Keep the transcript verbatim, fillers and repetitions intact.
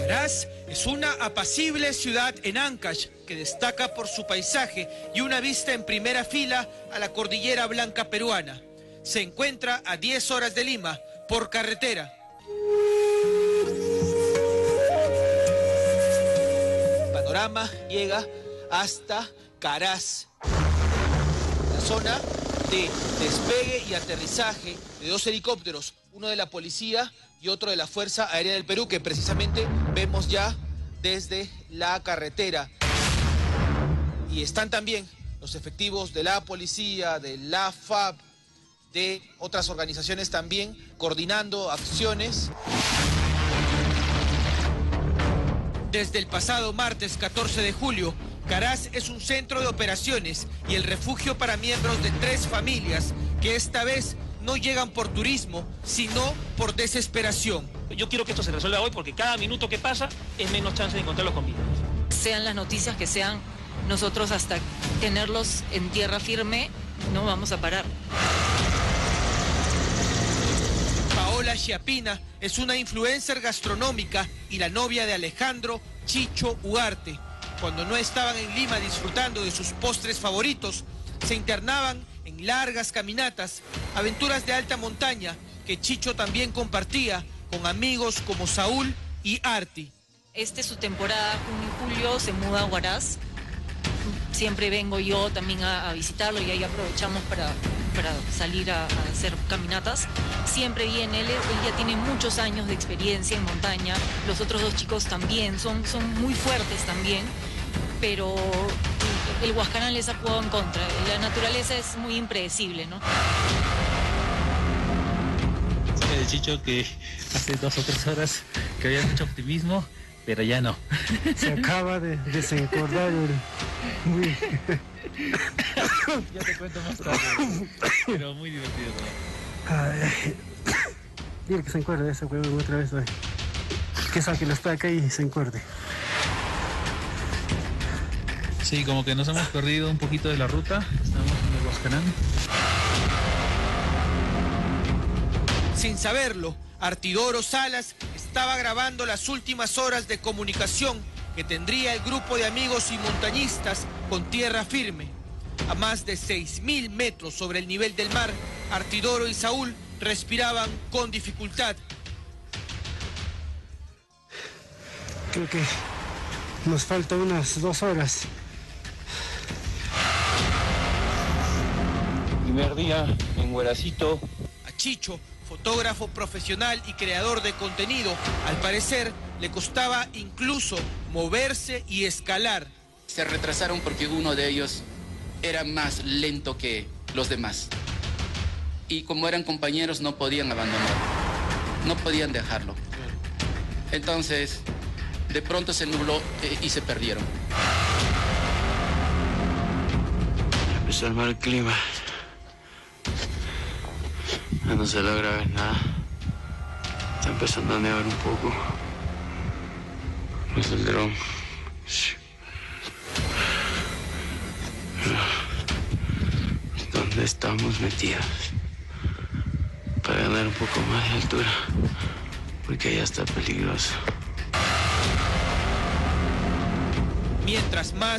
Caraz es una apacible ciudad en Ancash que destaca por su paisaje y una vista en primera fila a la cordillera blanca peruana. Se encuentra a diez horas de Lima por carretera. El panorama llega hasta Caraz, la zona de despegue y aterrizaje de dos helicópteros, uno de la policía y otro de la Fuerza Aérea del Perú, que precisamente vemos ya desde la carretera. Y están también los efectivos de la policía, de la F A B, de otras organizaciones también, coordinando acciones. Desde el pasado martes catorce de julio, Caraz es un centro de operaciones y el refugio para miembros de tres familias que esta vez no llegan por turismo, sino por desesperación. Yo quiero que esto se resuelva hoy porque cada minuto que pasa es menos chance de encontrarlos con vida. Sean las noticias que sean, nosotros hasta tenerlos en tierra firme no vamos a parar. Paola Chiapina es una influencer gastronómica y la novia de Alejandro Chicho Ugarte. Cuando no estaban en Lima disfrutando de sus postres favoritos, se internaban en largas caminatas, aventuras de alta montaña que Chicho también compartía con amigos como Saúl y Arti. Esta es su temporada, junio y julio, se muda a Huaraz. Siempre vengo yo también a, a visitarlo y ahí aprovechamos para, para salir a, a hacer caminatas. Siempre viene él, él ya tiene muchos años de experiencia en montaña. Los otros dos chicos también, son, son muy fuertes también, pero el Huascarán les ha jugado en contra. La naturaleza es muy impredecible, ¿no? Sabe de Chicho que hace dos o tres horas que había mucho optimismo, pero ya no. Se acaba de desencordar el... Uy. Ya te cuento más tarde, pero muy divertido. Ay, dile que se encuerde ese huevo otra vez hoy. Que saque la estaca y se encuerde. Sí, como que nos hemos perdido un poquito de la ruta. Estamos en el Huascarán. Sin saberlo, Artidoro Salas estaba grabando las últimas horas de comunicación que tendría el grupo de amigos y montañistas con tierra firme. A más de seis mil metros sobre el nivel del mar, Artidoro y Saúl respiraban con dificultad. Creo que nos falta unas dos horas. Primer día en Huaracito. A Chicho, fotógrafo profesional y creador de contenido, al parecer le costaba incluso moverse y escalar. Se retrasaron porque uno de ellos era más lento que los demás. Y como eran compañeros no podían abandonarlo, no podían dejarlo. Entonces, de pronto se nubló eh, y se perdieron. Empezó el mal clima. Ya no se logra ver nada. Está empezando a nevar un poco. No es el dron. ¿Dónde estamos metidos? Para ganar un poco más de altura. Porque allá está peligroso. Mientras más